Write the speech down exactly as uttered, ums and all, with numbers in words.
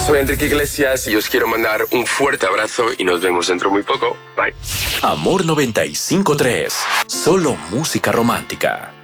soy Enrique Iglesias y os quiero mandar un fuerte abrazo y nos vemos dentro muy poco. Bye. Amor noventa y cinco punto tres. Solo música romántica.